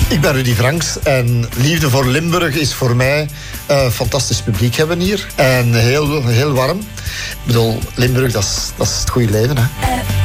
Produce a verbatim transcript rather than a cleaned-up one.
Ik ben Rudy Franks en Liefde voor Limburg is voor mij uh, fantastisch publiek hebben hier. En heel, heel warm. Ik bedoel, Limburg, dat is, dat is het goede leven, hè.